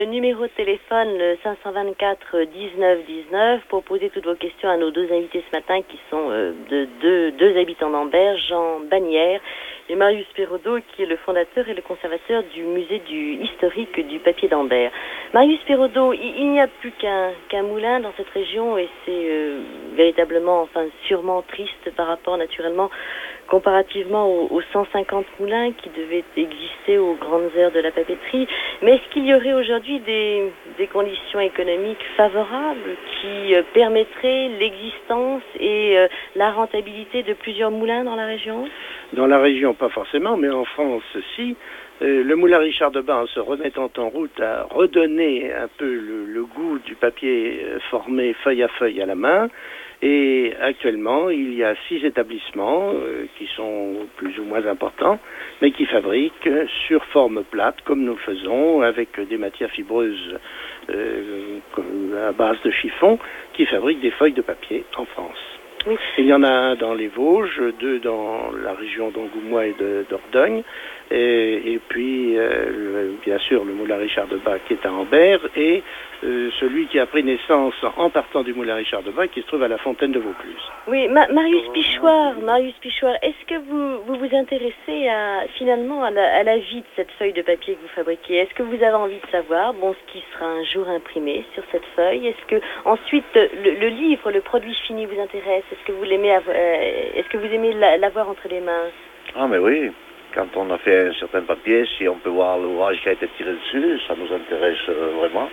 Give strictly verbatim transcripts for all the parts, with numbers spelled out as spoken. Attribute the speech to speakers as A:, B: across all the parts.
A: Le numéro de téléphone, le cinq cent vingt-quatre dix-neuf dix-neuf, pour poser toutes vos questions à nos deux invités ce matin qui sont euh, de deux, deux habitants d'Ambert, Jean Bagnères et Marius Perraudot, qui est le fondateur et le conservateur du musée du historique du papier d'Ambert. Marius Perraudot, il, il n'y a plus qu'un qu'un moulin dans cette région et c'est euh, véritablement, enfin sûrement triste par rapport naturellement comparativement aux, aux cent cinquante moulins qui devaient exister aux grandes heures de la papeterie. Mais est-ce qu'il y aurait aujourd'hui des, des conditions économiques favorables qui euh, permettraient l'existence et euh, la rentabilité de plusieurs moulins dans la région?
B: Dans la région, pas forcément, mais en France, si. Euh, le moulin Richard Debat, en se remettant en route, a redonné un peu le, le goût du papier euh, formé feuille à feuille à la main. Et actuellement, il y a six établissements euh, qui sont plus ou moins importants, mais qui fabriquent euh, sur forme plate, comme nous le faisons, avec des matières fibreuses euh, à base de chiffon, qui fabriquent des feuilles de papier en France. Oui. Il y en a un dans les Vosges, deux dans la région d'Angoumois et de Dordogne, et, et puis euh, le, bien sûr le moulin Richard Debat qui est à Ambert, et euh, celui qui a pris naissance en partant du moulin Richard Debat qui se trouve à la Fontaine de Vaucluse.
A: Oui, Ma Marius Pichoir, Marius Pichoir, est-ce que vous, vous vous intéressez à, finalement à la, à la vie de cette feuille de papier que vous fabriquez? Est-ce que vous avez envie de savoir, bon, ce qui sera un jour imprimé sur cette feuille? Est-ce que ensuite le, le livre, le produit fini vous intéresse? Est-ce que vous l'aimez, euh, est-ce que vous aimez l'avoir entre les mains?
C: Ah mais oui, quand on a fait un certain papier, si on peut voir l'ouvrage qui a été tiré dessus, ça nous intéresse euh, vraiment.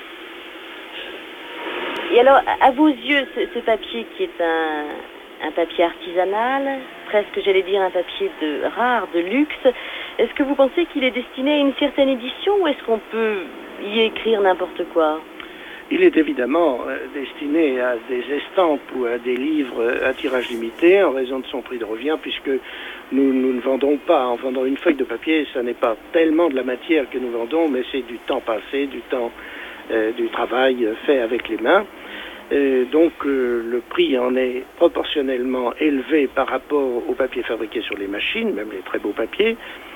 A: Et alors, à vos yeux, ce, ce papier qui est un, un papier artisanal, presque j'allais dire un papier de rare, de luxe, est-ce que vous pensez qu'il est destiné à une certaine édition ou est-ce qu'on peut y écrire n'importe quoi?
B: Il est évidemment euh, destiné à des estampes ou à des livres à tirage limité en raison de son prix de revient, puisque nous, nous ne vendons pas, en vendant une feuille de papier, ça n'est pas tellement de la matière que nous vendons, mais c'est du temps passé, du temps euh, du travail fait avec les mains. Euh, donc euh, le prix en est proportionnellement élevé par rapport au papier fabriqué sur les machines, même les très beaux papiers.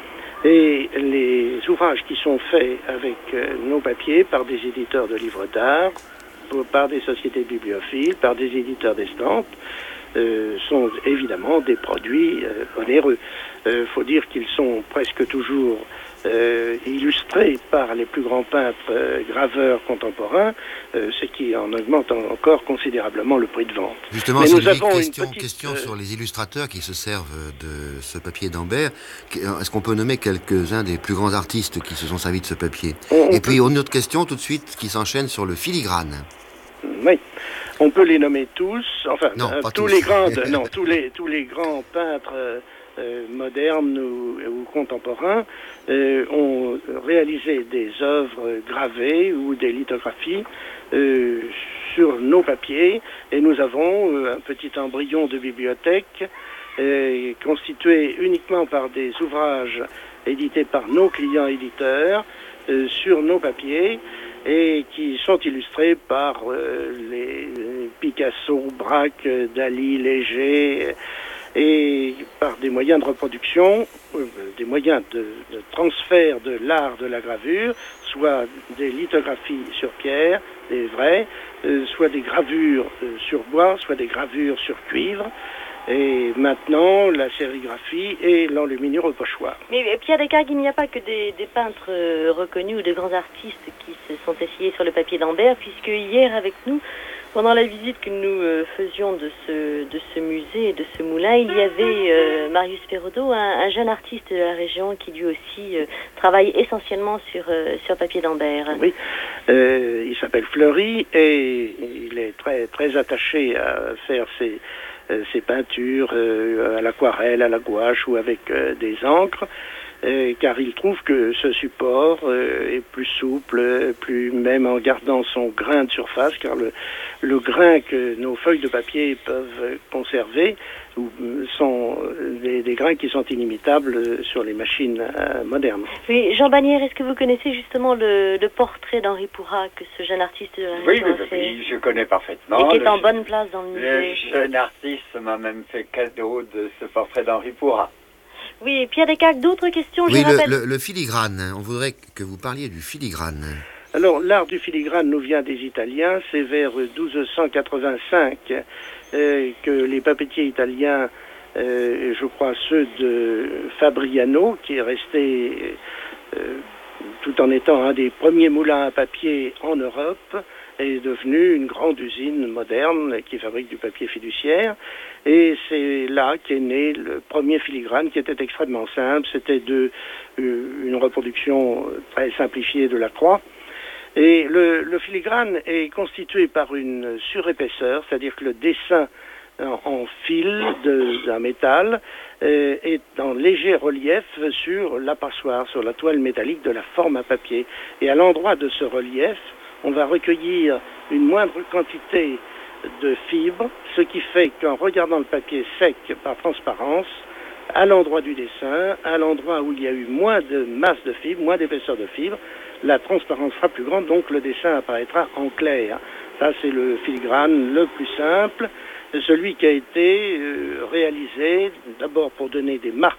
B: Et les ouvrages qui sont faits avec euh, nos papiers par des éditeurs de livres d'art, par des sociétés bibliophiles, par des éditeurs d'estampes, euh, sont évidemment des produits euh, onéreux. Il euh, faut dire qu'ils sont presque toujours euh, illustrés par les plus grands peintres euh, graveurs contemporains, euh, ce qui en augmente encore considérablement le prix de vente.
D: Justement,
B: Mais
D: c'est
B: nous
D: une
B: avons
D: question,
B: une petite,
D: question
B: euh...
D: sur les illustrateurs qui se servent de ce papier d'Ambert. Est-ce qu'on peut nommer quelques-uns des plus grands artistes qui se sont servis de ce papier?
B: on,
D: Et
B: on
D: puis
B: peut...
D: une autre question tout de suite qui s'enchaîne sur le filigrane.
B: Oui, on peut les nommer tous, enfin
D: non,
B: euh,
D: pas
B: tous,
D: tous
B: les grands, non, tous les tous les grands peintres euh, euh, modernes ou, ou contemporains euh, ont réalisé des œuvres gravées ou des lithographies euh, sur nos papiers, et nous avons euh, un petit embryon de bibliothèque euh, constitué uniquement par des ouvrages édités par nos clients éditeurs euh, sur nos papiers, et qui sont illustrés par euh, les, les Picasso, Braque, Dali, Léger, et par des moyens de reproduction, euh, des moyens de, de transfert de l'art de la gravure, soit des lithographies sur pierre, des vraies, euh, soit des gravures euh, sur bois, soit des gravures sur cuivre, et maintenant la sérigraphie et l'enluminure au pochoir.
A: Mais Pierre Descargues, il n'y a pas que des, des peintres euh, reconnus ou de grands artistes qui se sont essayés sur le papier d'Ambert, puisque hier avec nous, pendant la visite que nous euh, faisions de ce, de ce musée et de ce moulin, il y avait euh, Marius Perraudot, un, un jeune artiste de la région qui lui aussi euh, travaille essentiellement sur, euh, sur papier d'Ambert.
B: Oui, euh, il s'appelle Fleury et il est très, très attaché à faire ses ses peintures euh, à l'aquarelle, à la gouache ou avec euh, des encres, euh, car il trouve que ce support euh, est plus souple, plus même en gardant son grain de surface, car le, le grain que nos feuilles de papier peuvent conserver sont des, des grains qui sont inimitables sur les machines euh, modernes.
A: Oui, Jean Bagnères, est-ce que vous connaissez justement le, le portrait d'Henri Pourrat que ce jeune artiste de la région
E: oui,
A: a fait?
E: Oui, je connais parfaitement.
A: Et qui est
E: le,
A: en bonne place dans le musée.
E: Le jeune artiste m'a même fait cadeau de ce portrait d'Henri Pourrat.
A: Oui, Pierre Descargues, d'autres questions?
D: Oui,
A: je
D: le,
A: rappelle...
D: le, le filigrane, on voudrait que vous parliez du filigrane.
B: Alors, l'art du filigrane nous vient des Italiens. C'est vers douze cent quatre-vingt-cinq euh, que les papetiers italiens, euh, je crois ceux de Fabriano, qui est resté, euh, tout en étant un des premiers moulins à papier en Europe, est devenu une grande usine moderne qui fabrique du papier fiduciaire. Et c'est là qu'est né le premier filigrane, qui était extrêmement simple. C'était de, euh, une reproduction très simplifiée de la croix. Et le, le filigrane est constitué par une surépaisseur, c'est-à-dire que le dessin en, en fil d'un métal euh, est en léger relief sur la passoire, sur la toile métallique de la forme à papier. Et à l'endroit de ce relief, on va recueillir une moindre quantité de fibres, ce qui fait qu'en regardant le papier sec par transparence, à l'endroit du dessin, à l'endroit où il y a eu moins de masse de fibres, moins d'épaisseur de fibres, la transparence sera plus grande, donc le dessin apparaîtra en clair. Ça, c'est le filigrane le plus simple, celui qui a été euh, réalisé d'abord pour donner des marques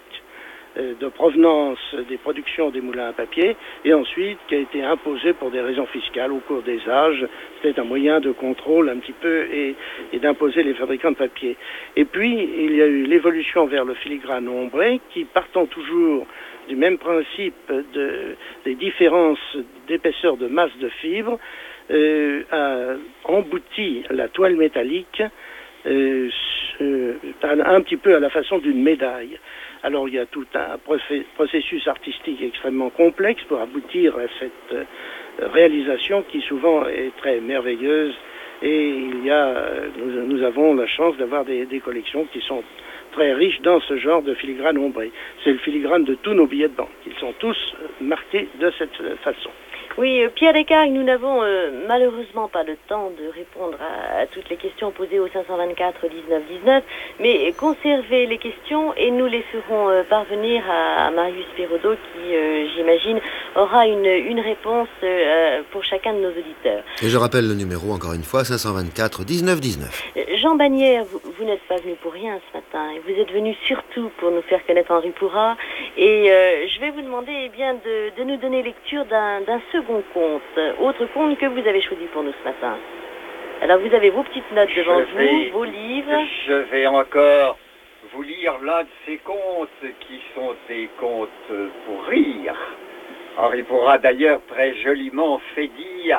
B: de provenance des productions des moulins à papier, et ensuite qui a été imposé pour des raisons fiscales au cours des âges. C'était un moyen de contrôle un petit peu et, et d'imposer les fabricants de papier. Et puis, il y a eu l'évolution vers le filigrane ombré, qui, partant toujours du même principe de, des différences d'épaisseur de masse de fibres, euh, a embouti la toile métallique euh, euh, un petit peu à la façon d'une médaille. Alors il y a tout un processus artistique extrêmement complexe pour aboutir à cette réalisation qui souvent est très merveilleuse, et il y a, nous, nous avons la chance d'avoir des, des collections qui sont très riches dans ce genre de filigrane ombré. C'est le filigrane de tous nos billets de banque. Ils sont tous marqués de cette façon.
A: Oui, Pierre Descartes, nous n'avons euh, malheureusement pas le temps de répondre à, à toutes les questions posées au cinq cent vingt-quatre dix-neuf dix-neuf, mais conservez les questions et nous les ferons euh, parvenir à, à Marius Perraudot qui, euh, j'imagine, aura une, une réponse euh, pour chacun de nos auditeurs.
D: Et je rappelle le numéro, encore une fois, cinq cent vingt-quatre dix-neuf dix-neuf.
A: Jean Bagnères, vous, vous n'êtes pas venu pour rien ce matin, et vous êtes venu surtout pour nous faire connaître Henri Pourrat, et euh, je vais vous demander eh bien, de, de nous donner lecture d'un second conte, autre conte que vous avez choisi pour nous ce matin. Alors vous avez vos petites notes devant
E: je vais,
A: vous, vos livres.
E: Je vais encore vous lire l'un de ces contes qui sont des contes pour rire. Henri Pourrat d'ailleurs très joliment fait dire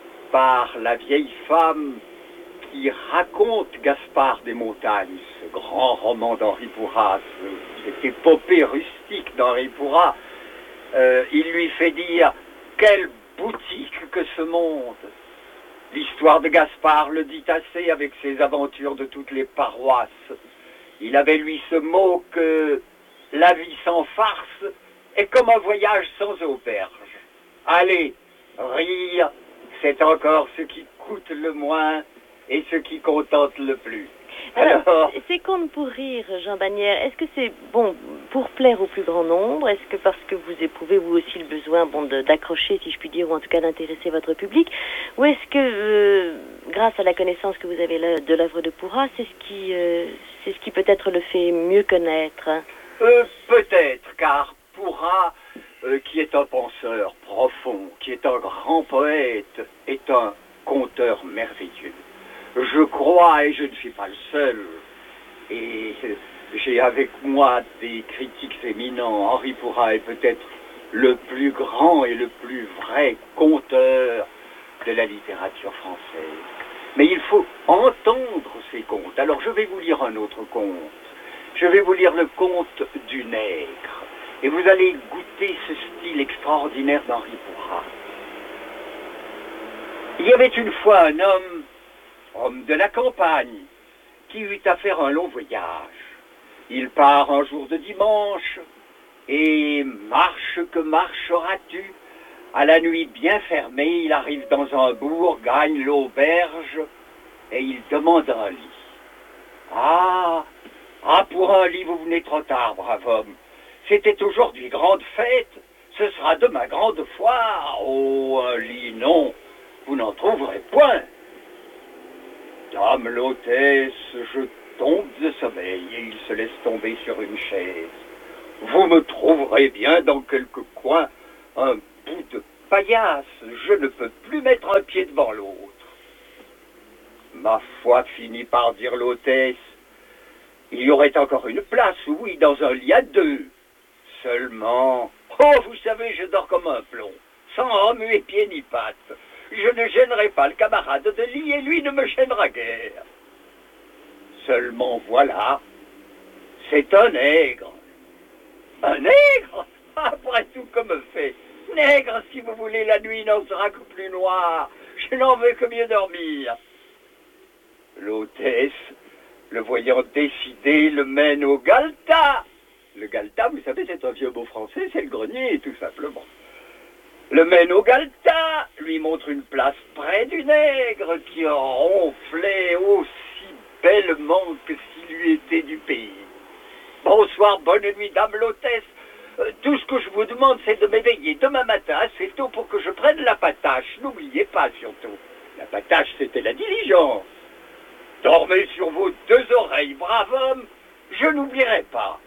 E: par la vieille femme qui raconte Gaspard des Montagnes, ce grand roman d'Henri Pourrat, cette épopée rustique d'Henri Pourrat. Euh, il lui fait dire « Quelle boutique que ce monde !» L'histoire de Gaspard le dit assez avec ses aventures de toutes les paroisses. Il avait lui ce mot que la vie sans farce est comme un voyage sans auberge. Allez, rire, c'est encore ce qui coûte le moins et ce qui contente le plus.
A: Alors, Alors ces contes pour rire, Jean Bagnères, est-ce que c'est bon pour plaire au plus grand nombre? Est-ce que parce que vous éprouvez vous aussi le besoin bon, d'accrocher, si je puis dire, ou en tout cas d'intéresser votre public? Ou est-ce que, euh, grâce à la connaissance que vous avez de l'œuvre de Pourrat, c'est ce qui, euh, c'est ce qui peut-être le fait mieux connaître?
E: euh, Peut-être, car Pourrat, euh, qui est un penseur profond, qui est un grand poète, est un conteur merveilleux. Je crois, et je ne suis pas le seul, et j'ai avec moi des critiques éminents, Henri Pourrat est peut-être le plus grand et le plus vrai conteur de la littérature française. Mais il faut entendre ces contes. Alors je vais vous lire un autre conte. Je vais vous lire le conte du nègre. Et vous allez goûter ce style extraordinaire d'Henri Pourrat. Il y avait une fois un homme, homme de la campagne, qui eut à faire un long voyage. Il part un jour de dimanche, et marche que marcheras-tu? À la nuit bien fermée, il arrive dans un bourg, gagne l'auberge, et il demande un lit. Ah, ah, pour un lit, vous venez trop tard, brave homme. C'était aujourd'hui grande fête, ce sera demain grande foire. Oh, un lit, non, vous n'en trouverez point. Dame l'hôtesse, je tombe de sommeil et il se laisse tomber sur une chaise. Vous me trouverez bien dans quelque coin un bout de paillasse, je ne peux plus mettre un pied devant l'autre. Ma foi, finit par dire l'hôtesse, il y aurait encore une place, oui, dans un lit à deux. Seulement, oh, vous savez, je dors comme un plomb, sans remuer pied ni patte. Je ne gênerai pas le camarade de lit et lui ne me gênera guère. Seulement voilà, c'est un nègre. Un nègre? Après tout, comme fait. Nègre, si vous voulez, la nuit n'en sera que plus noire. Je n'en veux que mieux dormir. L'hôtesse, le voyant décidé, le mène au galetas. Le galetas, vous savez, c'est un vieux mot français, c'est le grenier, tout simplement. Le mène au galetas, lui montre une place près du nègre qui ronflait aussi bellement que s'il lui était du pays. Bonsoir, bonne nuit, dame l'hôtesse. Euh, tout ce que je vous demande, c'est de m'éveiller demain matin assez tôt pour que je prenne la patache. N'oubliez pas, surtout. La patache, c'était la diligence. Dormez sur vos deux oreilles, brave homme, je n'oublierai pas.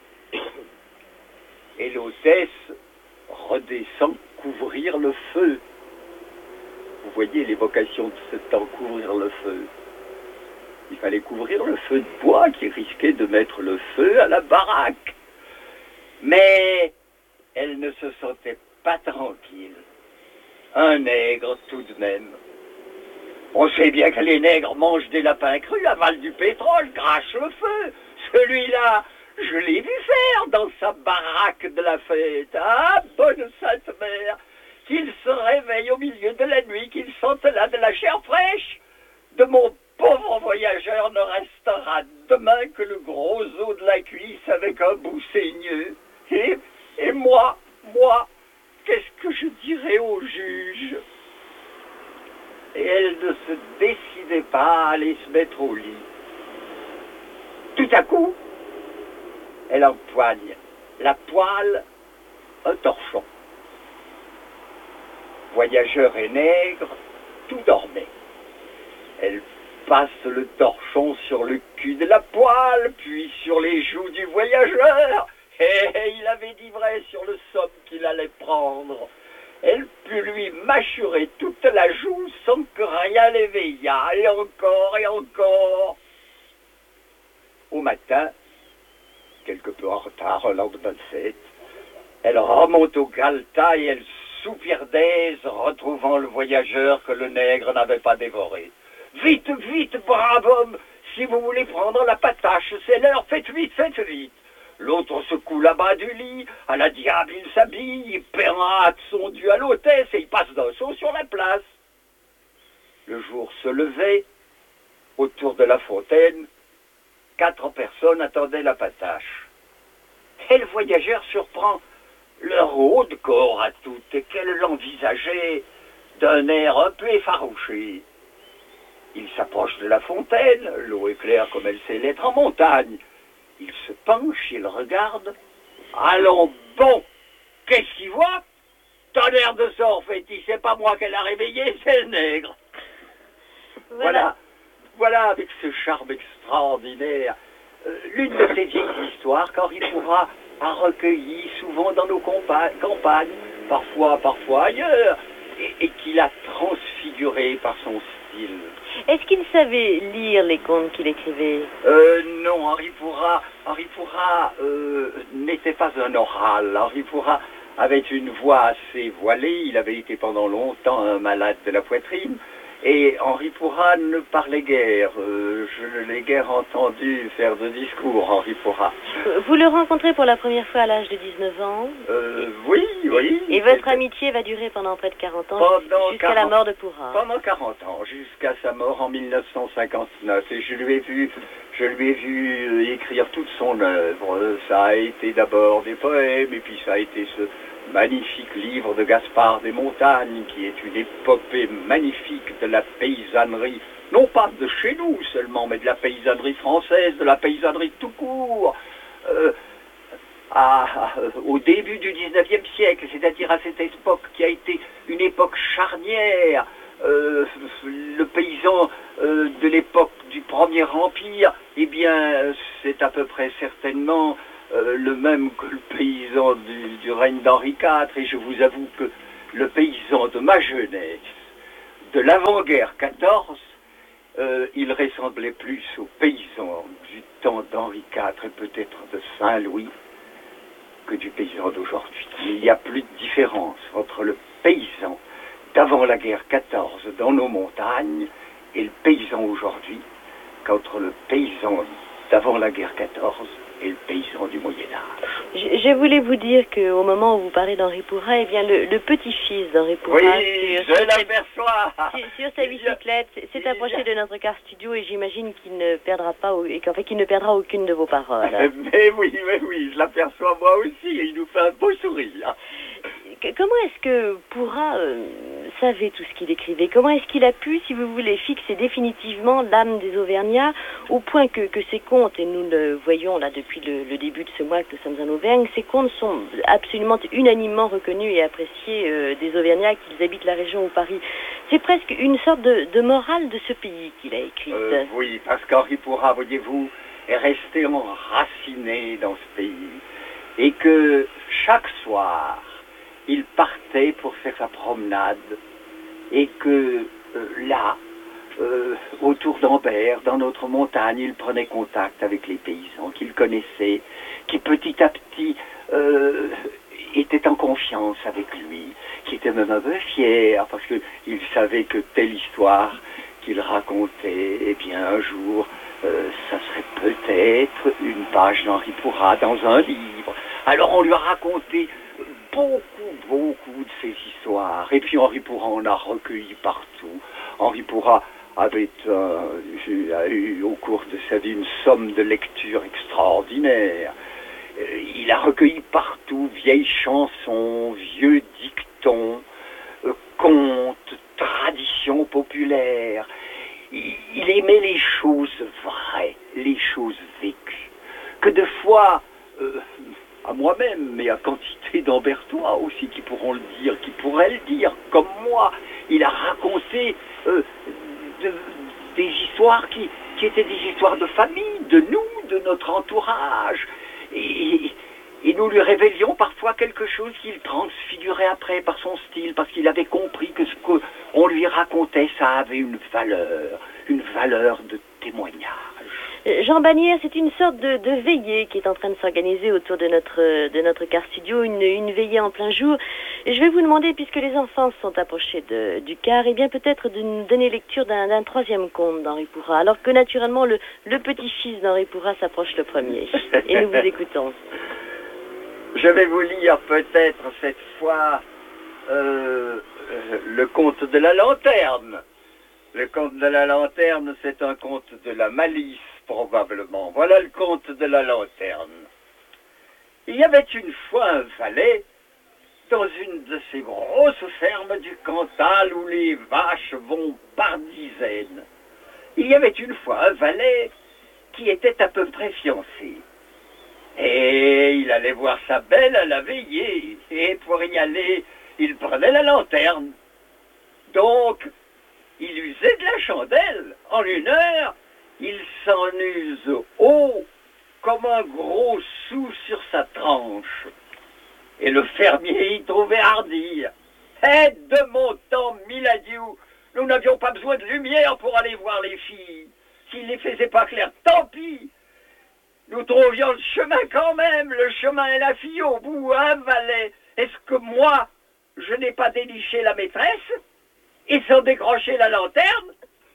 E: Et l'hôtesse redescend couvrir le feu. Vous voyez l'évocation de ce temps, couvrir le feu. Il fallait couvrir le feu de bois qui risquait de mettre le feu à la baraque. Mais elle ne se sentait pas tranquille. Un nègre tout de même. On sait bien que les nègres mangent des lapins crus, avalent du pétrole, crachent le feu. Celui-là, je l'ai vu faire dans sa baraque de la fête. Ah, bonne sainte mère, qu'il se réveille au milieu de la nuit, qu'il sente là de la chair fraîche. De mon pauvre voyageur ne restera demain que le gros os de la cuisse avec un bout saigneux. Et, et moi, moi, qu'est-ce que je dirais au juge? Et elle ne se décidait pas à aller se mettre au lit. Tout à coup, elle empoigne la poêle, un torchon. Voyageur et nègre, tout dormait. Elle passe le torchon sur le cul de la poêle, puis sur les joues du voyageur. Et il avait dit vrai sur le somme qu'il allait prendre. Elle put lui mâchurer toute la joue sans que rien l'éveillât, et encore et encore. Au matin, quelque peu en retard, un lendemain de fête, elle remonte au galetas et elle soupire d'aise, retrouvant le voyageur que le nègre n'avait pas dévoré. Vite, vite, brave homme, si vous voulez prendre la patache, c'est l'heure, faites vite, faites vite. L'autre secoue là-bas du lit, à la diable il s'habille, il pérate son dû à l'hôtesse et il passe d'un saut sur la place. Le jour se levait, autour de la fontaine, quatre personnes attendaient la patache. Et le voyageur surprend leur haut de corps à toutes et qu'elle l'envisageait d'un air un peu effarouché. Il s'approche de la fontaine, l'eau est claire comme elle sait l'être en montagne. Il se penche, il regarde. Allons bon, qu'est-ce qu'il voit? Tonnerre de sort, fait-il, c'est pas moi qu'elle a réveillé, c'est le nègre. Voilà, voilà, voilà avec ce charme extraordinaire, euh, l'une de ces vieilles histoires qu'Henri Pourrat a recueillies souvent dans nos campagnes, parfois, parfois ailleurs, et, et qu'il a transfiguré par son style.
A: Est-ce qu'il savait lire les contes qu'il écrivait?
E: Euh, non, Henri Pourrat, Henri Pourrat euh, n'était pas un oral. Henri Pourrat avait une voix assez voilée. Il avait été pendant longtemps un malade de la poitrine. Et Henri Pourrat ne parlait guère. Euh, je ne l'ai guère entendu faire de discours, Henri Pourrat.
A: Vous le rencontrez pour la première fois à l'âge de dix-neuf ans?
E: euh, Oui, oui.
A: Et votre amitié va durer pendant près de quarante ans, jusqu'à la mort de Pourrat?
E: Pendant quarante ans, jusqu'à sa mort en mille neuf cent cinquante-neuf. Et je lui ai vu, je lui ai vu écrire toute son œuvre. Ça a été d'abord des poèmes, et puis ça a été ce magnifique livre de Gaspard des Montagnes, qui est une épopée magnifique de la paysannerie, non pas de chez nous seulement, mais de la paysannerie française, de la paysannerie tout court, euh, à, au début du dix-neuvième siècle, c'est-à-dire à cette époque qui a été une époque charnière. Euh, le paysan euh, de l'époque du Premier Empire, eh bien, c'est à peu près certainement Euh, le même que le paysan du, du règne d'Henri quatre, et je vous avoue que le paysan de ma jeunesse, de l'avant-guerre quatorze, euh, il ressemblait plus au paysan du temps d'Henri quatre et peut-être de Saint-Louis que du paysan d'aujourd'hui. Il n'y a plus de différence entre le paysan d'avant la guerre quatorze dans nos montagnes et le paysan aujourd'hui qu'entre le paysan d'avant la guerre quatorze et le paysan du Moyen-Âge.
A: Je, je voulais vous dire qu'au moment où vous parlez d'Henri Pourrat, eh bien le, le petit-fils d'Henri Pourrat,
E: oui,
A: sur,
E: je
A: sur,
E: l'aperçois.
A: sur, sur sa bicyclette, s'est approché de notre car studio et j'imagine qu'il ne perdra pas, et qu'en fait qu'il ne perdra aucune de vos paroles.
E: Mais oui, mais oui, je l'aperçois moi aussi et il nous fait un beau sourire.
A: Comment est-ce que Pourrat euh, savait tout ce qu'il écrivait? Comment est-ce qu'il a pu, si vous voulez, fixer définitivement l'âme des Auvergnats au point que, que ces contes, et nous le voyons là depuis le, le début de ce mois que nous sommes en Auvergne, ces contes sont absolument unanimement reconnus et appréciés euh, des Auvergnats, qu'ils habitent la région ou Paris. C'est presque une sorte de, de morale de ce pays qu'il a écrite.
E: Euh, oui, parce qu'Henri Pourrat, voyez-vous, est resté enraciné dans ce pays et que chaque soir, il partait pour faire sa promenade et que euh, là, euh, autour d'Ambert, dans notre montagne, il prenait contact avec les paysans qu'il connaissait, qui petit à petit euh, étaient en confiance avec lui, qui étaient même un peu fiers parce qu'il savait que telle histoire qu'il racontait, eh bien un jour, euh, ça serait peut-être une page d'Henri Pourrat dans un livre. Alors on lui a raconté beaucoup, beaucoup de ces histoires. Et puis Henri Pourrat en a recueilli partout. Henri Pourrat avait euh, a eu au cours de sa vie une somme de lecture extraordinaire. Il a recueilli partout vieilles chansons, vieux dictons, euh, contes, traditions populaires. Il, il aimait les choses vraies, les choses vécues. Que de fois... Euh, à moi-même, mais à quantité d'Ambertois aussi qui pourront le dire, qui pourraient le dire, comme moi. Il a raconté euh, de, des histoires qui, qui étaient des histoires de famille, de nous, de notre entourage. Et, et nous lui révélions parfois quelque chose qu'il transfigurait après par son style, parce qu'il avait compris que ce qu'on lui racontait, ça avait une valeur, une valeur de témoignage.
A: Jean Bannière, c'est une sorte de, de veillée qui est en train de s'organiser autour de notre, de notre car studio, une, une veillée en plein jour. Et je vais vous demander, puisque les enfants sont approchés de, du car, eh bien peut-être de nous donner lecture d'un, d'un troisième conte d'Henri Pourrat, alors que naturellement le, le petit-fils d'Henri Pourrat s'approche le premier. Et nous vous écoutons.
E: Je vais vous lire peut-être cette fois euh, le conte de la lanterne. Le conte de la lanterne, c'est un conte de la malice, probablement. Voilà le conte de la lanterne. Il y avait une fois un valet dans une de ces grosses fermes du Cantal où les vaches vont par dizaines. Il y avait une fois un valet qui était à peu près fiancé. Et il allait voir sa belle à la veillée. Et pour y aller, il prenait la lanterne. Donc, il usait de la chandelle. En une heure, il s'en use haut comme un gros sou sur sa tranche. Et le fermier y trouvait hardir. Eh, de mon temps, miladiou, nous n'avions pas besoin de lumière pour aller voir les filles. S'il ne les faisait pas clair, tant pis. Nous trouvions le chemin quand même, le chemin et la fille au bout, un valet. Est-ce que moi, je n'ai pas déniché la maîtresse et sans décrocher la lanterne?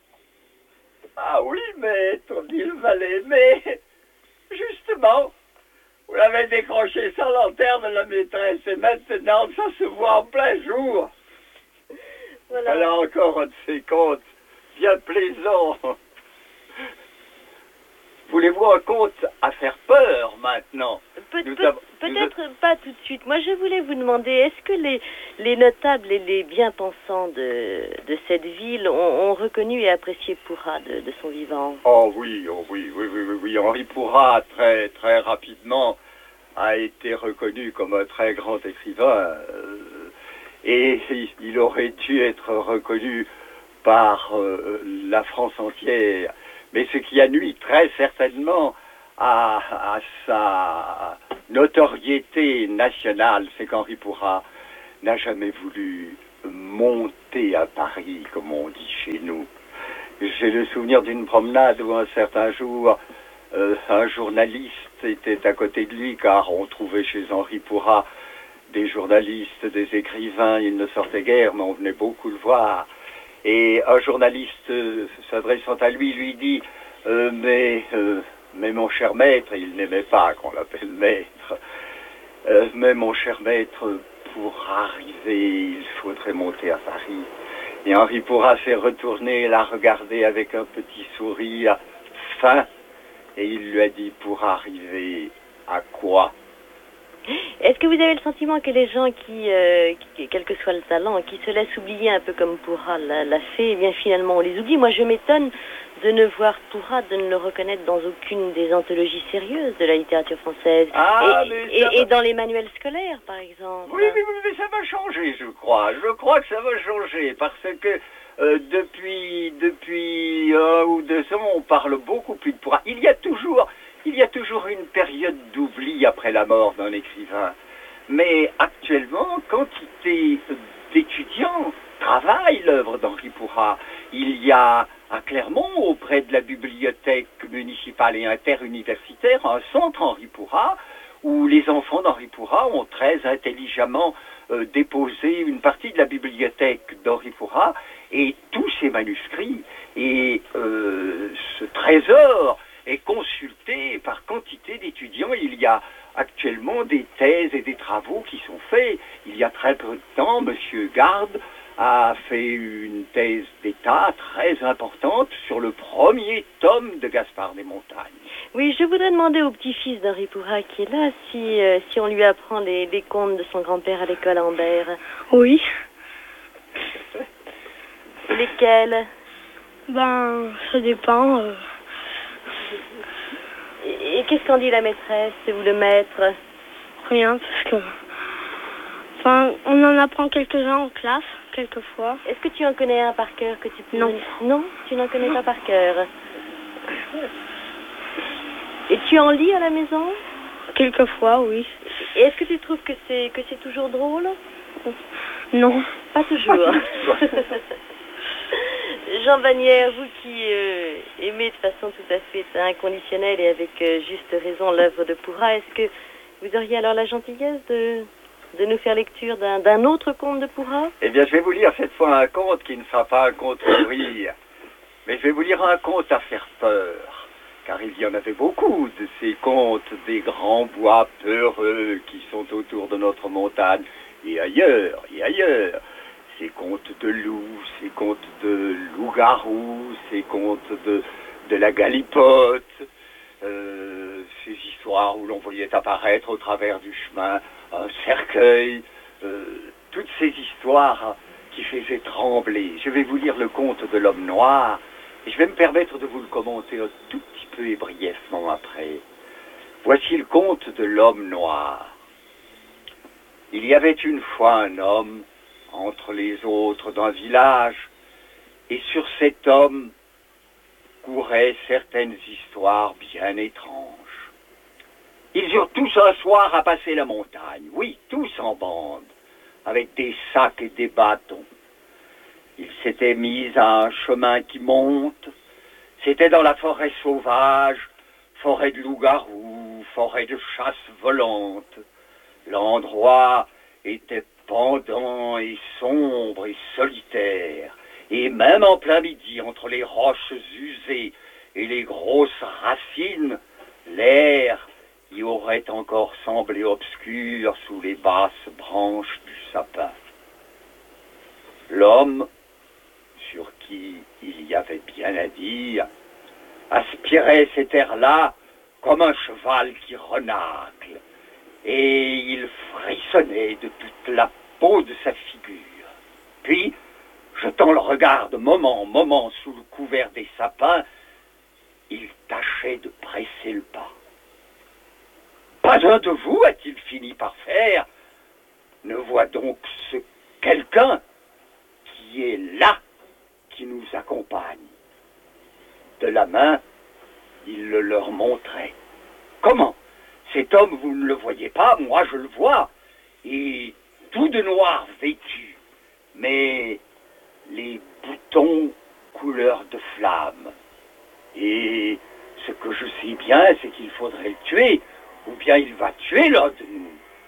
E: Ah oui, maître, dit le valet, mais justement, vous l'avez décroché sans lanterne, la maîtresse, et maintenant ça se voit en plein jour. Voilà, voilà encore un de ces contes bien plaisants. Voulez-vous un conte à faire peur maintenant?
A: Pe pe Peut-être avons... pas tout de suite. Moi, je voulais vous demander, est-ce que les, les notables et les bien-pensants de, de cette ville ont, ont reconnu et apprécié Pourrat de, de son vivant?
E: Oh oui, oh oui, oui, oui, oui, oui. Henri Pourrat, très, très rapidement, a été reconnu comme un très grand écrivain. Euh, et il aurait dû être reconnu par euh, la France entière. Mais ce qui a nui très certainement à, à sa notoriété nationale, c'est qu'Henri Pourrat n'a jamais voulu monter à Paris, comme on dit chez nous. J'ai le souvenir d'une promenade où un certain jour, euh, un journaliste était à côté de lui, car on trouvait chez Henri Pourrat des journalistes, des écrivains, il ne sortait guère, mais on venait beaucoup le voir. Et un journaliste, euh, s'adressant à lui, lui dit euh, « Mais... Euh, Mais mon cher maître, il n'aimait pas qu'on l'appelle maître, euh, mais mon cher maître, pour arriver, il faudrait monter à Paris. » Et Henri Pourrat s'est retourné, l'a regardé avec un petit sourire fin, et il lui a dit « Pour arriver à quoi ?»
A: Est-ce que vous avez le sentiment que les gens qui, euh, qui, quel que soit le talent, qui se laissent oublier un peu comme Pourrat l'a fait, eh bien finalement on les oublie. Moi je m'étonne de ne voir Pourrat, de ne le reconnaître dans aucune des anthologies sérieuses de la littérature française.
E: Ah,
A: et,
E: mais
A: et,
E: va...
A: et dans les manuels scolaires, par exemple.
E: Oui, mais, mais ça va changer, je crois. Je crois que ça va changer, parce que euh, depuis, depuis un ou deux ans, on parle beaucoup plus de Pourrat. Il y a toujours, il y a toujours une période d'oubli après la mort d'un écrivain. Mais actuellement, quantité d'étudiants travaillent l'œuvre d'Henri Pourrat. Il y a à Clermont, auprès de la bibliothèque municipale et interuniversitaire, un centre Henri Pourrat, où les enfants d'Henri Pourrat ont très intelligemment euh, déposé une partie de la bibliothèque d'Henri Pourrat, et tous ces manuscrits et euh, ce trésor est consulté par quantité d'étudiants. Il y a actuellement des thèses et des travaux qui sont faits. Il y a très peu de temps, M. Garde a fait une thèse d'État très importante sur le premier tome de Gaspard des Montagnes.
A: Oui, je voudrais demander au petit-fils d'Henri Pourrat qui est là si, euh, si on lui apprend les, les contes de son grand-père à l'école à Ambert.
F: Oui.
A: Lesquels?
F: Ben, ça dépend. Euh...
A: Et, et qu'est-ce qu'en dit la maîtresse ou le maître?
F: Rien, parce que... Enfin, on en apprend quelques-uns en classe, quelquefois.
A: Est-ce que tu en connais un par cœur que tu peux...
F: Non.
A: Non, tu n'en connais pas par cœur. Et tu en lis à la maison?
F: Quelquefois, oui.
A: Et est-ce que tu trouves que c'est que c'est toujours drôle?
F: Non.
A: Pas toujours. Jean Bagnères, vous qui euh, aimez de façon tout à fait inconditionnelle et avec euh, juste raison l'œuvre de Pourrat, est-ce que vous auriez alors la gentillesse de... de nous faire lecture d'un d'un autre conte de Pourrat?
E: Eh bien, je vais vous lire cette fois un conte qui ne sera pas un conte pour rire, mais je vais vous lire un conte à faire peur, car il y en avait beaucoup de ces contes des grands bois peureux qui sont autour de notre montagne, et ailleurs, et ailleurs. Ces contes de loups, ces contes de loups-garous, ces contes de, de la galipote, euh, ces histoires où l'on voyait apparaître au travers du chemin un cercueil, euh, toutes ces histoires qui faisaient trembler. Je vais vous lire le conte de l'homme noir, et je vais me permettre de vous le commenter un tout petit peu et brièvement après. Voici le conte de l'homme noir. Il y avait une fois un homme entre les autres d'un village, et sur cet homme couraient certaines histoires bien étranges. Ils eurent tous un soir à passer la montagne, oui, tous en bande, avec des sacs et des bâtons. Ils s'étaient mis à un chemin qui monte, c'était dans la forêt sauvage, forêt de loups-garous, forêt de chasse volante. L'endroit était pendant et sombre et solitaire, et même en plein midi, entre les roches usées et les grosses racines, l'air y aurait encore semblé obscur sous les basses branches du sapin. L'homme, sur qui il y avait bien à dire, aspirait cet air-là comme un cheval qui renacle, et il frissonnait de toute la peau de sa figure. Puis, jetant le regard de moment en moment sous le couvert des sapins, il tâchait de presser le pas. Pas un de vous, a-t-il fini par faire, ne voit donc ce quelqu'un qui est là, qui nous accompagne. De la main, il le leur montrait. Comment? Cet homme, vous ne le voyez pas, moi je le vois, et tout de noir vêtu, mais les boutons couleur de flamme. Et ce que je sais bien, c'est qu'il faudrait le tuer, ou bien il va tuer l'un de nous.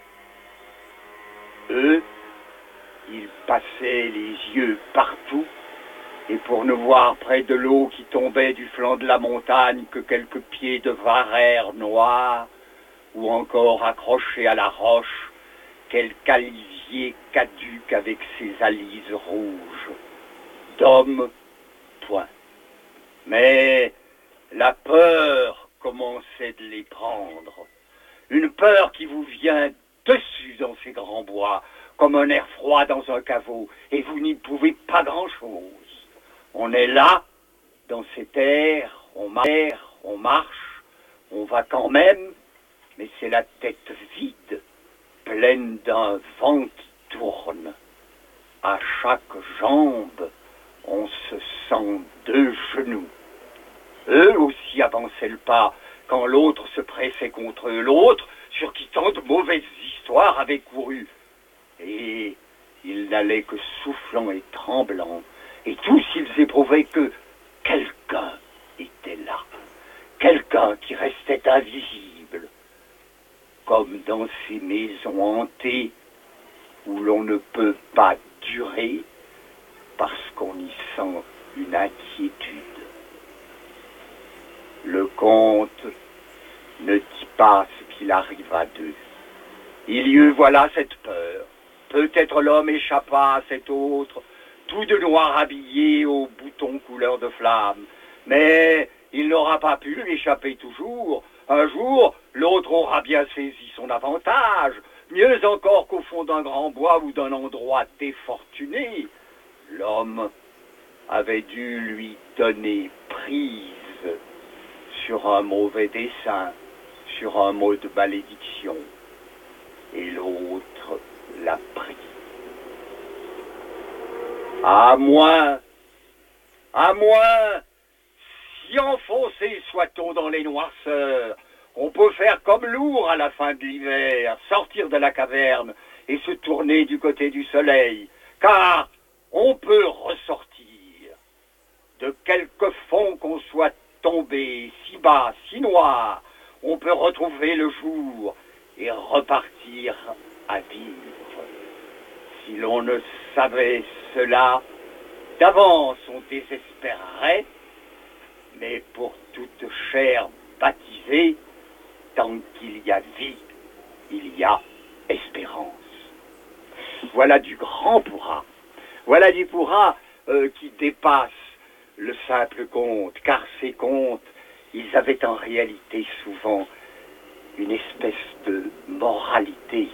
E: Eux, ils passaient les yeux partout, et pour ne voir près de l'eau qui tombait du flanc de la montagne que quelques pieds de varère noir, ou encore accrochés à la roche, quelque alivier caduc avec ses alises rouges. D'hommes, point. Mais la peur commençait de les prendre. Une peur qui vous vient dessus dans ces grands bois, comme un air froid dans un caveau, et vous n'y pouvez pas grand-chose. On est là, dans cet air, on marche, on marche, on va quand même, mais c'est la tête vide, pleine d'un vent qui tourne. À chaque jambe, on se sent deux genoux. Eux aussi avançaient le pas, quand l'autre se pressait contre eux. L'autre, sur qui tant de mauvaises histoires avaient couru. Et ils n'allaient que soufflant et tremblant. Et tous ils éprouvaient que quelqu'un était là. Quelqu'un qui restait invisible. Comme dans ces maisons hantées où l'on ne peut pas durer parce qu'on y sent une inquiétude. Le conte ne dit pas ce qu'il arriva d'eux. Il y eut voilà cette peur. Peut-être l'homme échappa à cet autre, tout de noir habillé aux boutons couleur de flamme. Mais il n'aura pas pu l'échapper toujours. Un jour, l'autre aura bien saisi son avantage, mieux encore qu'au fond d'un grand bois ou d'un endroit défortuné. L'homme avait dû lui donner prise sur un mauvais dessein, sur un mot de malédiction, et l'autre l'a pris. À moins, à moins, si enfoncés soit-on dans les noirceurs, on peut faire comme lourd à la fin de l'hiver, sortir de la caverne et se tourner du côté du soleil, car on peut ressortir. De quelque fond qu'on soit tombé, si bas, si noir, on peut retrouver le jour et repartir à vivre. Si l'on ne savait cela, d'avance on désespérerait, mais pour toute chair baptisée, tant qu'il y a vie, il y a espérance. Voilà du grand pourra. Voilà du pourra euh, qui dépasse le simple conte, car ces contes, ils avaient en réalité souvent une espèce de moralité.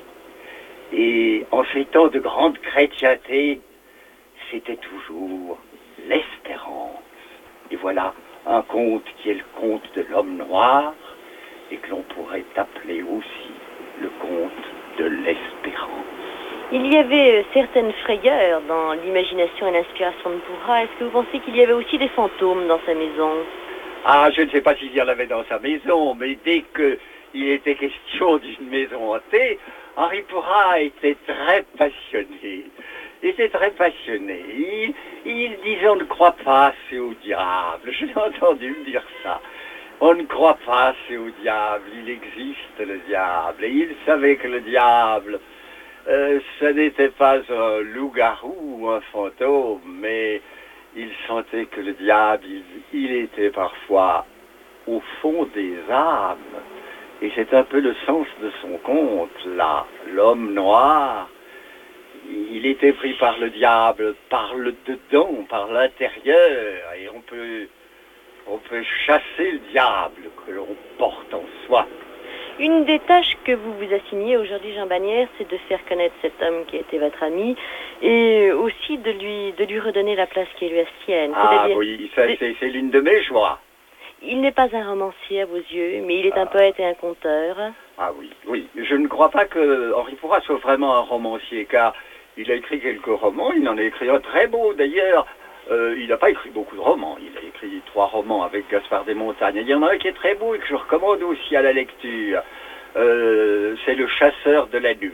E: Et en ces temps de grande chrétienté, c'était toujours l'espérance. Et voilà un conte qui est le conte de l'homme noir, et que l'on pourrait appeler aussi le conte de l'espérance.
A: Il y avait certaines frayeurs dans l'imagination et l'inspiration de Pourra. Est-ce que vous pensez qu'il y avait aussi des fantômes dans sa maison?
E: Ah, je ne sais pas s'il y en avait dans sa maison, mais dès qu'il était question d'une maison hantée, Henri Pourra était très passionné. Il était très passionné. Il, il disait on ne croit pas assez au diable. Je l'ai entendu me dire ça. On ne croit pas assez au diable. Il existe le diable. Et il savait que le diable, euh, ce n'était pas un loup-garou ou un fantôme, mais il sentait que le diable, il, il était parfois au fond des âmes. Et c'est un peu le sens de son conte, là. L'homme noir, il était pris par le diable, par le dedans, par l'intérieur. Et on peut, on peut chasser le diable que l'on porte en soi.
A: Une des tâches que vous vous assignez aujourd'hui, Jean Bagnères, c'est de faire connaître cet homme qui a été votre ami et aussi de lui, de lui redonner la place qui est lui la sienne.
E: Ah oui, ça, c'est, c'est l'une de mes joies.
A: Il n'est pas un romancier à vos yeux, mais il est
E: ah.
A: un poète et un conteur.
E: Ah oui, oui. Je ne crois pas que Henri Pourra soit vraiment un romancier, car il a écrit quelques romans, il en a écrit un très beau d'ailleurs. Euh, il n'a pas écrit beaucoup de romans, il a écrit trois romans avec Gaspard des Montagnes. Il y en a un qui est très beau et que je recommande aussi à la lecture. Euh, c'est Le Chasseur de la Nuit.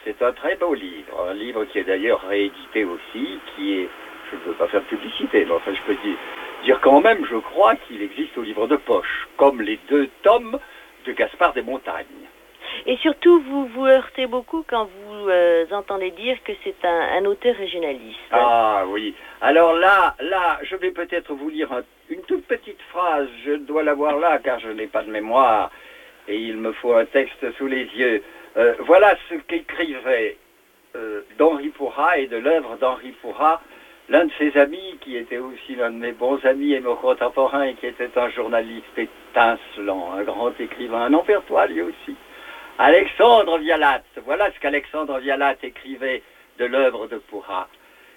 E: c'est un très beau livre, un livre qui est d'ailleurs réédité aussi, qui est, je ne veux pas faire de publicité, mais enfin je peux dire, dire quand même, je crois qu'il existe au livre de poche, comme les deux tomes de Gaspard des Montagnes.
A: Et surtout, vous vous heurtez beaucoup quand vous euh, entendez dire que c'est un, un auteur régionaliste.
E: Ah oui. Alors là, là, je vais peut-être vous lire un, une toute petite phrase. Je dois l'avoir là car je n'ai pas de mémoire et il me faut un texte sous les yeux. Euh, voilà ce qu'écrivait euh, d'Henri Pourrat et de l'œuvre d'Henri Pourrat, l'un de ses amis qui était aussi l'un de mes bons amis et mon contemporain et qui était un journaliste étincelant, un grand écrivain, un Ampertois lui aussi. Alexandre Vialat, voilà ce qu'Alexandre Vialat écrivait de l'œuvre de Pourrat.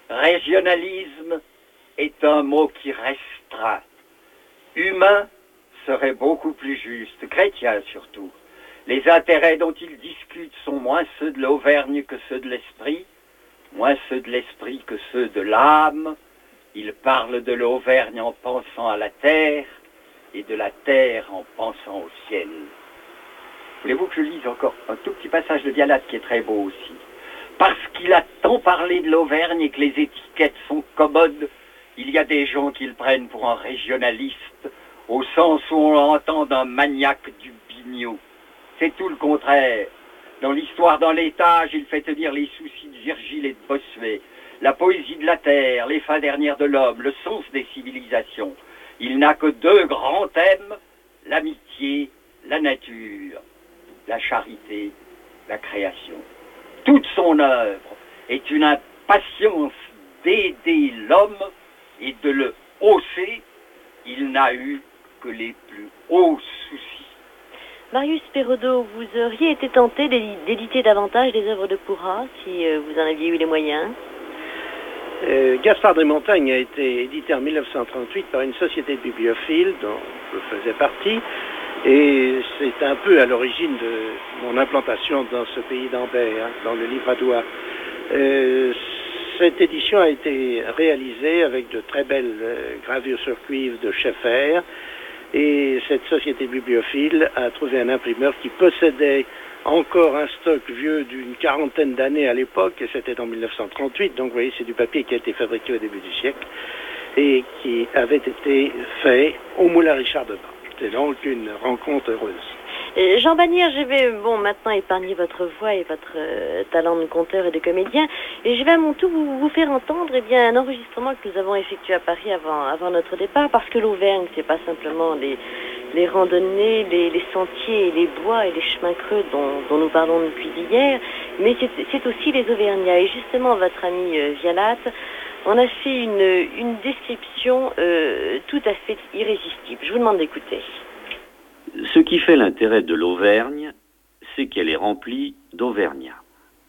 E: Régionalisme est un mot qui restreint. Humain serait beaucoup plus juste, chrétien surtout. Les intérêts dont il discute sont moins ceux de l'Auvergne que ceux de l'esprit, moins ceux de l'esprit que ceux de l'âme. Il parle de l'Auvergne en pensant à la terre et de la terre en pensant au ciel. Voulez-vous que je lise encore un tout petit passage de Vialat qui est très beau aussi? Parce qu'il a tant parlé de l'Auvergne et que les étiquettes sont commodes, il y a des gens qui le prennent pour un régionaliste, au sens où on l'entend d'un maniaque du biniou. C'est tout le contraire. Dans l'histoire d'un laitage, il fait tenir les soucis de Virgile et de Bossuet, la poésie de la terre, les fins dernières de l'homme, le sens des civilisations. Il n'a que deux grands thèmes, l'amitié, la nature. La charité, la création. Toute son œuvre est une impatience d'aider l'homme et de le hausser. Il n'a eu que les plus hauts soucis.
A: Marius Perraudot, vous auriez été tenté d'éditer davantage des œuvres de Pourrat si vous en aviez eu les moyens?
B: euh, Gaspard des Montagnes a été édité en mille neuf cent trente-huit par une société de bibliophiles dont je faisais partie. Et c'est un peu à l'origine de mon implantation dans ce pays d'Ambert, hein, dans le Livradois. Euh, cette édition a été réalisée avec de très belles euh, gravures sur cuivre de Schaeffer. Et cette société bibliophile a trouvé un imprimeur qui possédait encore un stock vieux d'une quarantaine d'années à l'époque, et c'était en mille neuf cent trente-huit, donc vous voyez, c'est du papier qui a été fabriqué au début du siècle, et qui avait été fait au Moulin Richard de Bas. C'est donc une rencontre heureuse.
A: Jean Bagnères, je vais bon, maintenant épargner votre voix et votre euh, talent de conteur et de comédien, et je vais à mon tour vous, vous faire entendre eh bien, un enregistrement que nous avons effectué à Paris avant, avant notre départ, parce que l'Auvergne, c'est pas simplement les, les randonnées, les, les sentiers, et les bois et les chemins creux dont, dont nous parlons depuis hier, mais c'est aussi les Auvergnats. Et justement, votre ami euh, Vialat, on a fait une, une description euh, tout à fait irrésistible. Je vous demande d'écouter.
G: Ce qui fait l'intérêt de l'Auvergne, c'est qu'elle est remplie d'Auvergnats.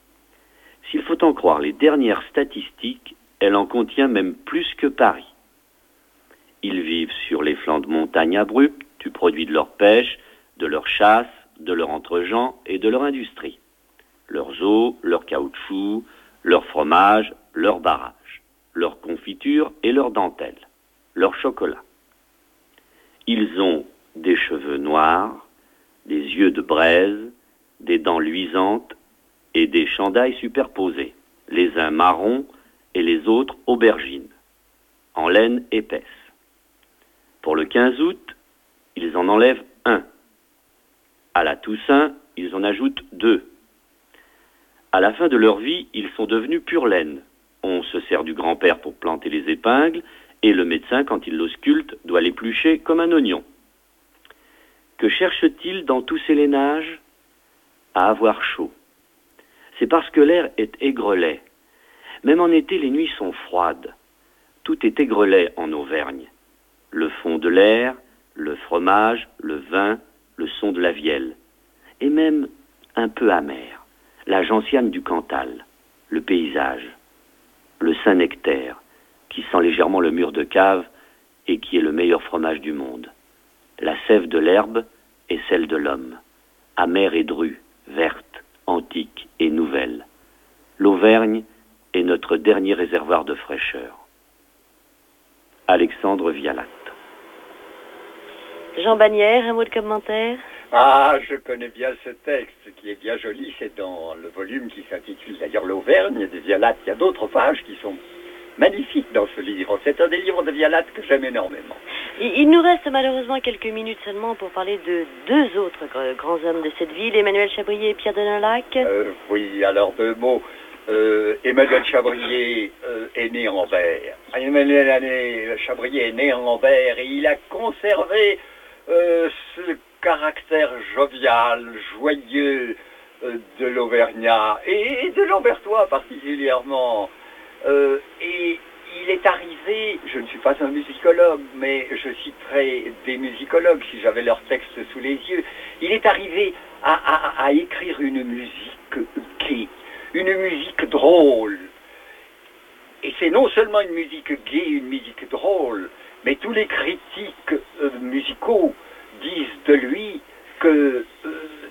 G: S'il faut en croire les dernières statistiques, elle en contient même plus que Paris. Ils vivent sur les flancs de montagnes abruptes, du produit de leur pêche, de leur chasse, de leur entre-gens et de leur industrie. Leurs eaux, leurs caoutchouc, leur fromage, leurs barrages, leurs confitures et leurs dentelles, leur chocolat. Ils ont des cheveux noirs, des yeux de braise, des dents luisantes et des chandails superposés, les uns marrons et les autres aubergines, en laine épaisse. Pour le quinze août, ils en enlèvent un. À la Toussaint, ils en ajoutent deux. À la fin de leur vie, ils sont devenus pure laine. On se sert du grand-père pour planter les épingles, et le médecin, quand il l'ausculte, doit l'éplucher comme un oignon. Que cherche-t-il dans tous ces lainages? À avoir chaud. C'est parce que l'air est aigrelet. Même en été, les nuits sont froides. Tout est aigrelet en Auvergne. Le fond de l'air, le fromage, le vin, le son de la vielle. Et même un peu amer. La gentiane du Cantal, le paysage. Le Saint-Nectaire, qui sent légèrement le mur de cave et qui est le meilleur fromage du monde. La sève de l'herbe est celle de l'homme, amère et drue, verte, antique et nouvelle. L'Auvergne est notre dernier réservoir de fraîcheur. Alexandre Vialat.
A: Jean Bagnères, un mot de commentaire?
E: Ah, je connais bien ce texte qui est bien joli. C'est dans le volume qui s'intitule d'ailleurs l'Auvergne de Vialat. Il y a d'autres pages qui sont magnifiques dans ce livre. C'est un des livres de Vialat que j'aime énormément.
A: Il, il nous reste malheureusement quelques minutes seulement pour parler de deux autres gr- grands hommes de cette ville, Emmanuel Chabrier et Pierre Deneulac.
E: Euh, oui, alors deux mots. Euh, Emmanuel Chabrier euh, est né en Ambert. Emmanuel Chabrier est né en Ambert et il a conservé euh, ce caractère jovial, joyeux euh, de l'Auvergnat et de l'Ambertois particulièrement. Euh, et il est arrivé, je ne suis pas un musicologue, mais je citerai des musicologues si j'avais leurs textes sous les yeux, il est arrivé à, à, à écrire une musique gaie, une musique drôle. Et c'est non seulement une musique gaie, une musique drôle, mais tous les critiques euh, musicaux disent de lui que euh,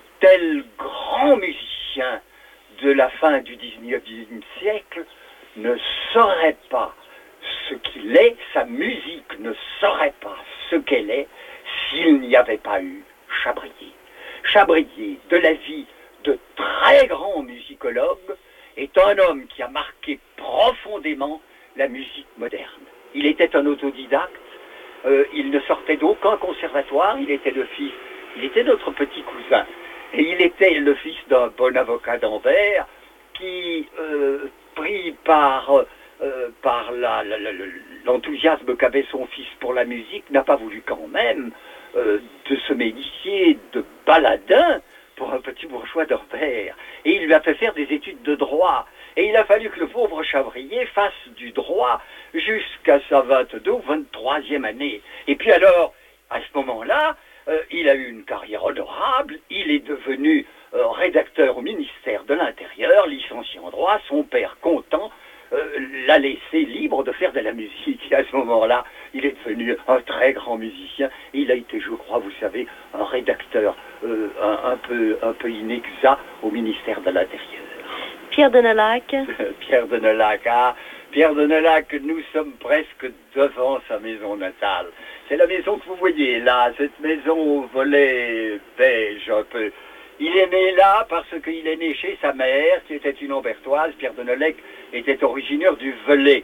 E: tel grand musicien de la fin du dix-neuvième siècle ne saurait pas ce qu'il est, sa musique ne saurait pas ce qu'elle est s'il n'y avait pas eu Chabrier. Chabrier, de la vie de très grands musicologues, est un homme qui a marqué profondément la musique moderne. Il était un autodidacte, euh, il ne sortait d'aucun conservatoire, il était le fils, il était notre petit cousin, et il était le fils d'un bon avocat d'Ambert qui, euh, pris par, euh, par la, la, la, l'enthousiasme qu'avait son fils pour la musique, n'a pas voulu quand même euh, de se médier de baladin pour un petit bourgeois d'Ambert. Et il lui a fait faire des études de droit. Et il a fallu que le pauvre Chabrier fasse du droit jusqu'à sa vingt-deux ou vingt-troisième année. Et puis alors, à ce moment-là, euh, il a eu une carrière honorable, il est devenu euh, rédacteur au ministère de l'Intérieur, licencié en droit, son père content, euh, l'a laissé libre de faire de la musique. Et à ce moment-là, il est devenu un très grand musicien. Il a été, je crois, vous savez, un rédacteur euh, un, un, peu, un peu inexact au ministère de l'Intérieur.
A: Pierre Deneulac.
E: Pierre Deneulac, ah, Pierre Deneulac, nous sommes presque devant sa maison natale. C'est la maison que vous voyez là, cette maison au volet beige un peu. Il est né là parce qu'il est né chez sa mère, qui était une Ambertoise. Pierre Deneulac était originaire du Velay.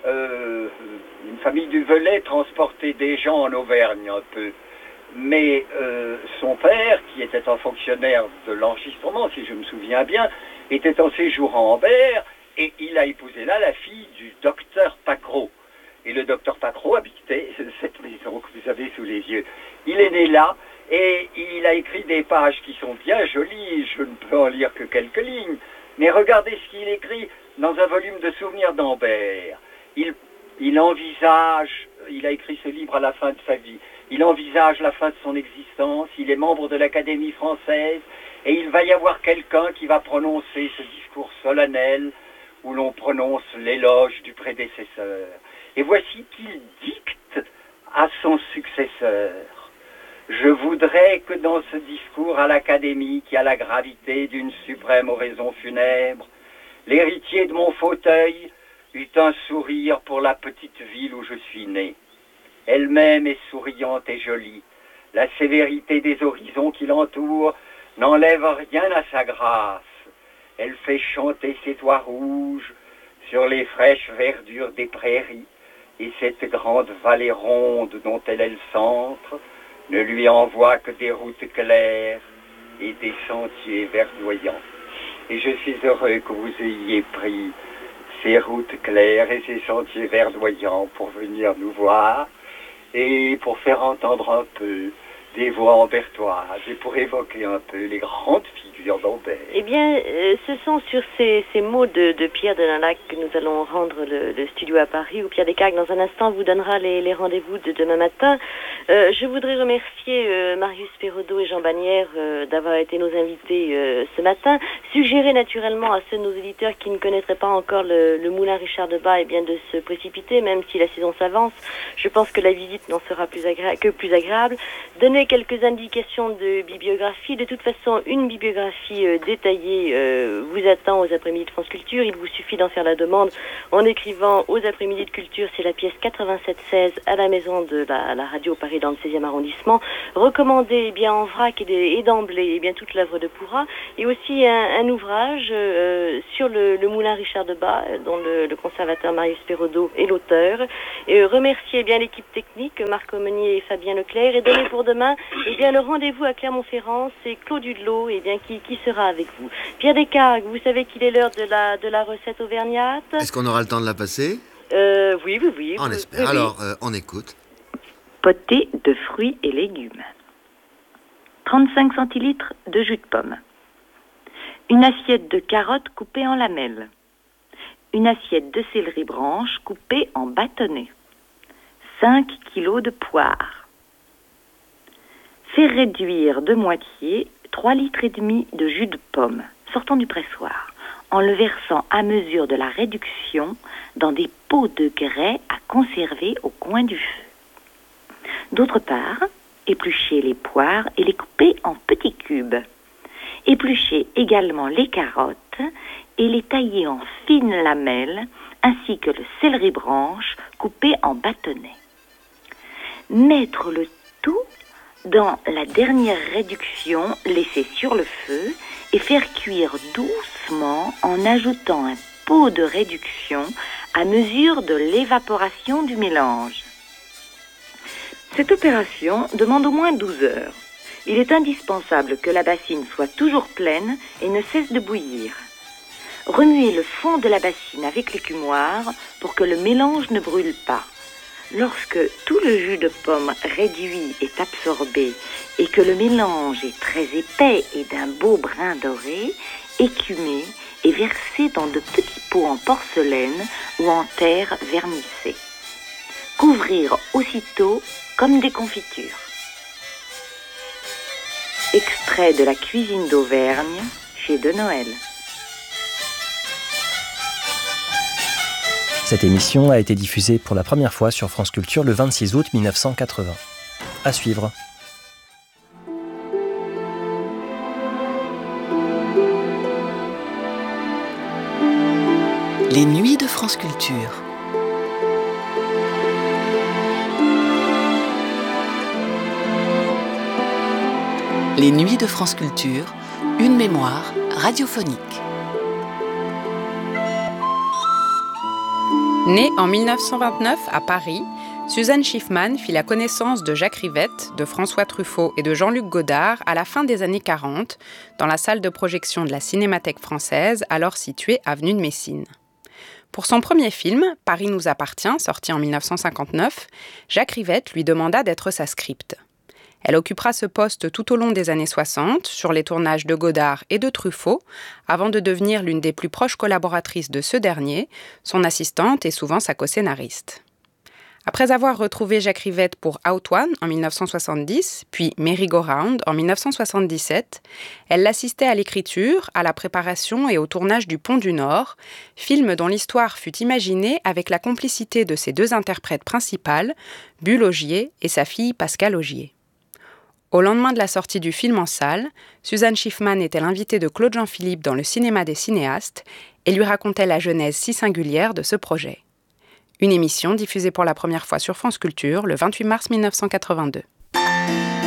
E: Euh, une famille du Velay transportait des gens en Auvergne un peu. Mais euh, son père, qui était un fonctionnaire de l'enregistrement, si je me souviens bien, était en séjour à Ambert, et il a épousé là la fille du docteur Pacreau. Et le docteur Pacreau habitait cette maison que vous avez sous les yeux. Il est né là, et il a écrit des pages qui sont bien jolies, je ne peux en lire que quelques lignes, mais regardez ce qu'il écrit dans un volume de souvenirs d'Ambert. Il, il envisage, il a écrit ce livre à la fin de sa vie, il envisage la fin de son existence, il est membre de l'Académie française, et il va y avoir quelqu'un qui va prononcer ce discours solennel où l'on prononce l'éloge du prédécesseur. Et voici qu'il dicte à son successeur. Je voudrais que dans ce discours à l'Académie, qui a la gravité d'une suprême oraison funèbre, l'héritier de mon fauteuil eut un sourire pour la petite ville où je suis né. Elle-même est souriante et jolie. La sévérité des horizons qui l'entourent n'enlève rien à sa grâce. Elle fait chanter ses toits rouges sur les fraîches verdures des prairies, et cette grande vallée ronde dont elle est le centre ne lui envoie que des routes claires et des sentiers verdoyants. Et je suis heureux que vous ayez pris ces routes claires et ces sentiers verdoyants pour venir nous voir et pour faire entendre un peu des voix ambertoises et pour évoquer un peu les grandes figures d'Ambert.
A: Eh bien, euh, ce sont sur ces, ces mots de, de Pierre Deneulac que nous allons rendre le, le studio à Paris, où Pierre Descartes, dans un instant, vous donnera les, les rendez-vous de demain matin. Euh, je voudrais remercier euh, Marius Perraudot et Jean Bannière euh, d'avoir été nos invités euh, ce matin. Suggérer naturellement à ceux de nos éditeurs qui ne connaîtraient pas encore le, le moulin Richard Debat, eh bien, de se précipiter, même si la saison s'avance. Je pense que la visite n'en sera plus agré- que plus agréable. Donnez donner quelques indications de bibliographie. De toute façon, une bibliographie euh, détaillée euh, vous attend aux après-midi de France Culture. Il vous suffit d'en faire la demande en écrivant aux après-midi de Culture. C'est la pièce quatre-vingt-sept seize à la maison de la, la radio Paris dans le seizième arrondissement. Recommandé eh bien en vrac et, de, et d'emblée eh bien toute l'œuvre de Pourra, et aussi un, un ouvrage euh, sur le, le moulin Richard de Bas, dont le, le conservateur Marius Perraudot est l'auteur. Et, euh, remercier eh bien l'équipe technique, Marc Aumenier et Fabien Leclerc, et donner pour demain eh bien le rendez-vous à Clermont-Ferrand. C'est Claude Hudelot eh bien qui, qui sera avec vous. Pierre Descargues, vous savez qu'il est l'heure de la de la recette auvergnate.
D: Est-ce qu'on aura le temps de la passer?
A: euh, Oui, oui, oui.
D: On
A: oui,
D: espère.
A: oui,
D: Alors,
A: oui.
D: euh, on écoute.
H: Potée de fruits et légumes. trente-cinq centilitres de jus de pomme. Une assiette de carottes coupées en lamelles. Une assiette de céleri branche coupée en bâtonnets. cinq kilos de poires. Faire réduire de moitié trois litres et demi de jus de pomme, sortant du pressoir, en le versant à mesure de la réduction dans des pots de grès à conserver au coin du feu. D'autre part, éplucher les poires et les couper en petits cubes. Éplucher également les carottes et les tailler en fines lamelles, ainsi que le céleri branche coupé en bâtonnets. Mettre le tout dans la dernière réduction laissée sur le feu et faire cuire doucement en ajoutant un pot de réduction à mesure de l'évaporation du mélange. Cette opération demande au moins douze heures. Il est indispensable que la bassine soit toujours pleine et ne cesse de bouillir. Remuez le fond de la bassine avec l'écumoire pour que le mélange ne brûle pas. Lorsque tout le jus de pomme réduit est absorbé et que le mélange est très épais et d'un beau brun doré, écumez et versez dans de petits pots en porcelaine ou en terre vernissée. Couvrir aussitôt comme des confitures. Extrait de la cuisine d'Auvergne chez De Noël.
I: Cette émission a été diffusée pour la première fois sur France Culture le vingt-six août mille neuf cent quatre-vingts. À suivre.
J: Les nuits de France Culture. Les nuits de France Culture, une mémoire radiophonique.
K: Née en mille neuf cent vingt-neuf à Paris, Suzanne Schiffman fit la connaissance de Jacques Rivette, de François Truffaut et de Jean-Luc Godard à la fin des années quarante, dans la salle de projection de la Cinémathèque française, alors située avenue de Messine. Pour son premier film, Paris nous appartient, sorti en mille neuf cent cinquante-neuf, Jacques Rivette lui demanda d'être sa script. Elle occupera ce poste tout au long des années soixante, sur les tournages de Godard et de Truffaut, avant de devenir l'une des plus proches collaboratrices de ce dernier, son assistante et souvent sa co-scénariste. Après avoir retrouvé Jacques Rivette pour Out One en mille neuf cent soixante-dix, puis Merry Go Round en mille neuf cent soixante-dix-sept, elle l'assistait à l'écriture, à la préparation et au tournage du Pont du Nord, film dont l'histoire fut imaginée avec la complicité de ses deux interprètes principales, Bulle Ogier et sa fille Pascale Ogier. Au lendemain de la sortie du film en salle, Suzanne Schiffman était l'invitée de Claude Jean-Philippe dans le cinéma des cinéastes et lui racontait la genèse si singulière de ce projet. Une émission diffusée pour la première fois sur France Culture le vingt-huit mars mille neuf cent quatre-vingt-deux.